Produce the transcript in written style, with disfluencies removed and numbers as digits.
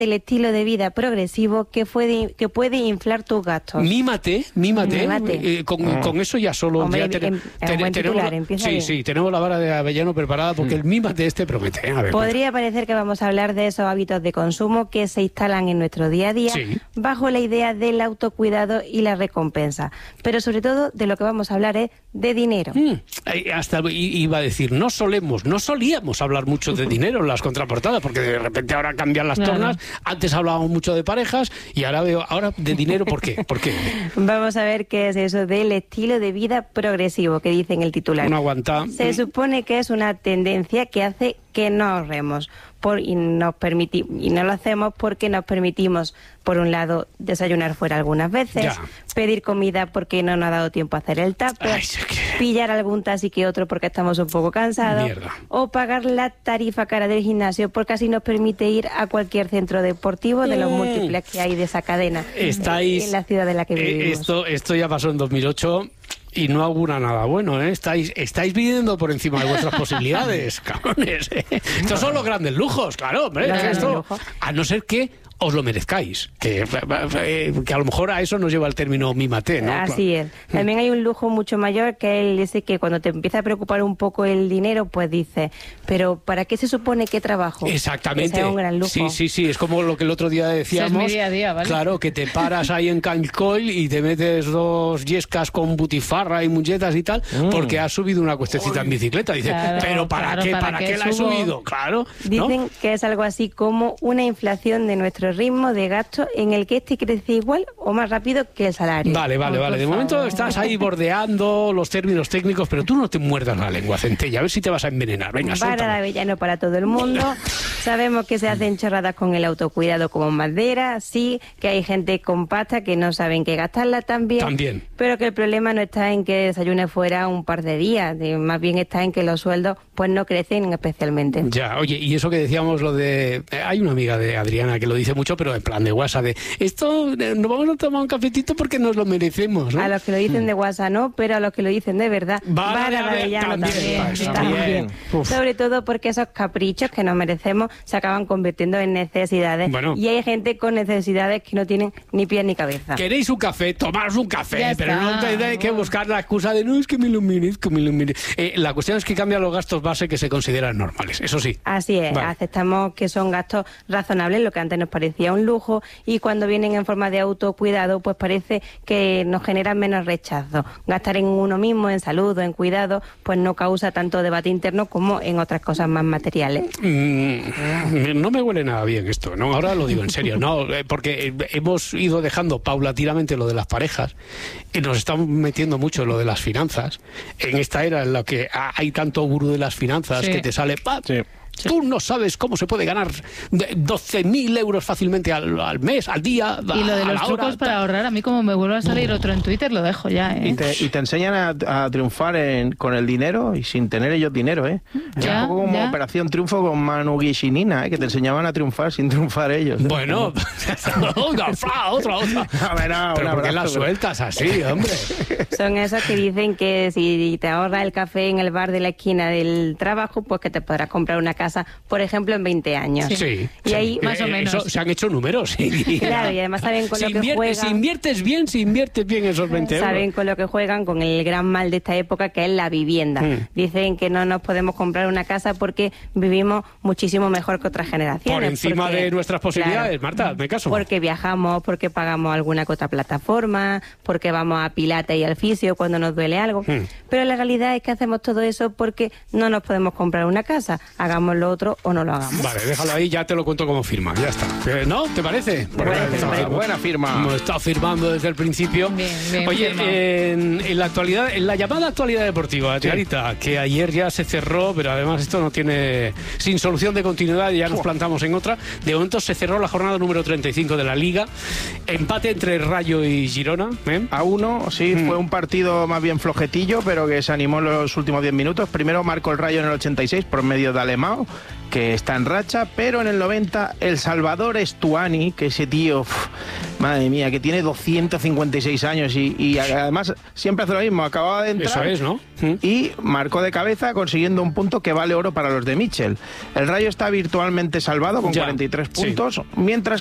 el estilo de vida progresivo que puede inflar tus gastos. Mímate. Con eso ya solo... Hombre, tenemos, sí, tenemos la vara de Avellano preparada porque el mímate promete. A ver, podría parecer que vamos a hablar de esos hábitos de consumo que se instalan en nuestro día a día bajo la idea del autocuidado y la recompensa. Pero sobre todo de lo que vamos a hablar es de dinero. Hasta iba a decir, no solíamos hablar mucho de dinero en las contraportadas porque de repente ahora cambian las tornas. Antes hablábamos mucho de parejas y ahora de dinero. ¿Por qué? Vamos a ver qué es eso del estilo de vida progresivo que dice en el titular. No aguanta. Se supone que es una tendencia que hace que no ahorremos y no lo hacemos porque nos permitimos, por un lado, desayunar fuera algunas veces, pedir comida porque no nos ha dado tiempo a hacer el tupper, pillar algún taxi que otro porque estamos un poco cansados, o pagar la tarifa cara del gimnasio porque así nos permite ir a cualquier centro deportivo de los múltiples que hay de esa cadena en la ciudad de la que vivimos. Esto ya pasó en 2008. Y no augura nada bueno, ¿eh? Estáis viviendo por encima de vuestras posibilidades, cabrones, ¿eh? Estos son los grandes lujos, claro, hombre. A no ser que os lo merezcáis, que a lo mejor a eso nos lleva el término mímate, ¿no? Así es. También hay un lujo mucho mayor que ese que cuando te empieza a preocupar un poco el dinero, pues dices, pero ¿para qué se supone que trabajo? Exactamente. Ese es un gran lujo. Sí, es como lo que el otro día decíamos. Ese es mi día a día, ¿vale? Claro, que te paras ahí en Cancoil y te metes 2 yescas con butifarra y muñetas y tal, porque has subido una cuestecita en bicicleta. Dices, pero ¿para qué la he subido? Claro. Dicen que es algo así como una inflación de nuestro ritmo de gasto en el que este crece igual o más rápido que el salario. Vale. De momento estás ahí bordeando los términos técnicos, pero tú no te muerdas la lengua, Centella, a ver si te vas a envenenar. Venga, Vara de Avellano para todo el mundo. Sabemos que se hacen chorradas con el autocuidado como madera, sí, que hay gente con pasta que no saben qué gastarla también. Pero que el problema no está en que desayune fuera un par de días, más bien está en que los sueldos pues no crecen especialmente. Ya, oye, y eso que decíamos lo de... Hay una amiga de Adriana que lo dice mucho, pero en plan de WhatsApp, de esto nos vamos a tomar un cafetito porque nos lo merecemos, ¿no? A los que lo dicen de WhatsApp no, pero a los que lo dicen de verdad, Vara de Avellano también. Sobre todo porque esos caprichos que nos merecemos se acaban convirtiendo en necesidades. Y hay gente con necesidades que no tienen ni pies ni cabeza. ¿Queréis un café? Tomaros un café, pero no tenéis que buscar la excusa de no, es que me lo merezco. La cuestión es que cambian los gastos base que se consideran normales, eso sí. Así es, aceptamos que son gastos razonables, lo que antes nos parecía un lujo, y cuando vienen en forma de autocuidado, pues parece que nos generan menos rechazo. Gastar en uno mismo, en salud o en cuidado, pues no causa tanto debate interno como en otras cosas más materiales. No me huele nada bien esto, ¿no? Ahora lo digo en serio, no, porque hemos ido dejando paulatinamente lo de las parejas y nos estamos metiendo mucho en lo de las finanzas. En esta era en la que hay tanto gurú de las finanzas que te sale... Tú no sabes cómo se puede ganar 12.000 euros fácilmente al mes, al día, y lo de los trucos para ahorrar, a mí como me vuelve a salir otro en Twitter, lo dejo ya, ¿eh? Y te enseñan a triunfar con el dinero y sin tener ellos dinero, ¿eh? Es un poco como Operación Triunfo con Manu Guix y Nina, que te enseñaban a triunfar sin triunfar ellos, ¿eh? Bueno, otra. Pero ¿por qué las sueltas así, hombre? Son esos que dicen que si te ahorras el café en el bar de la esquina del trabajo, pues que te podrás comprar una casa, por ejemplo, en 20 años. Sí. Y ahí más o menos. Se han hecho números. Claro, y además saben con lo que juegan. Si inviertes bien esos 20 euros. Saben con lo que juegan, con el gran mal de esta época, que es la vivienda. Dicen que no nos podemos comprar una casa porque vivimos muchísimo mejor que otras generaciones. Por encima de nuestras posibilidades, claro, Marta, me caso. Porque viajamos, porque pagamos alguna que otra plataforma, porque vamos a Pilates y al fisio cuando nos duele algo. Pero la realidad es que hacemos todo eso porque no nos podemos comprar una casa. Hagamos lo otro o no lo hagamos. Vale, déjalo ahí, ya te lo cuento como firma, ya está. ¿No? ¿Te parece? Buena firma. Hemos estado firmando desde el principio. Bien, oye, en la actualidad, en la llamada actualidad deportiva, Tiarita, que ayer ya se cerró, pero además esto no tiene sin solución de continuidad, ya nos plantamos en otra. De momento se cerró la jornada número 35 de la Liga. Empate entre Rayo y Girona. A 1, sí, fue un partido más bien flojetillo, pero que se animó en los últimos 10 minutos. Primero marcó el Rayo en el 86 por medio de Alemão, que está en racha, pero en el 90 el Salvador Estuani, que ese tío Madre mía, que tiene 256 años y además siempre hace lo mismo. Acababa de entrar. Eso es, ¿no? Y marcó de cabeza consiguiendo un punto que vale oro para los de Mitchell. El Rayo está virtualmente salvado con 43 puntos, mientras